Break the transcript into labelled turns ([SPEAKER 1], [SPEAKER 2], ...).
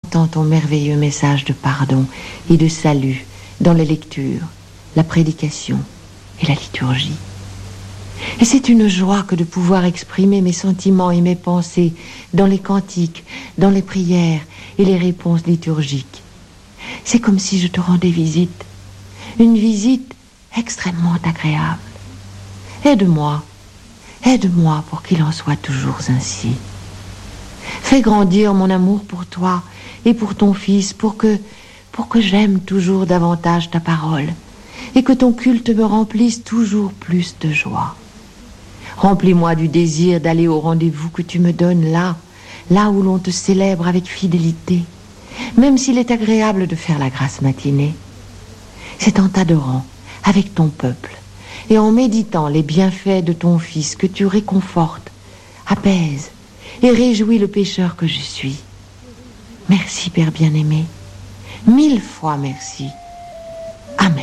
[SPEAKER 1] j'entends ton merveilleux message de pardon et de salut dans les lectures, la prédication et la liturgie. Et c'est une joie que de pouvoir exprimer mes sentiments et mes pensées dans les cantiques, dans les prières et les réponses liturgiques. C'est comme si je te rendais visite, une visite extrêmement agréable. Aide-moi pour qu'il en soit toujours ainsi. Fais grandir mon amour pour toi et pour ton Fils, pour que j'aime toujours davantage ta parole et que ton culte me remplisse toujours plus de joie. Remplis-moi du désir d'aller au rendez-vous que tu me donnes là où l'on te célèbre avec fidélité, même s'il est agréable de faire la grasse matinée. C'est en t'adorant avec ton peuple et en méditant les bienfaits de ton Fils que tu réconfortes, apaises et réjouis le pécheur que je suis. Merci, Père bien-aimé, 1000 fois merci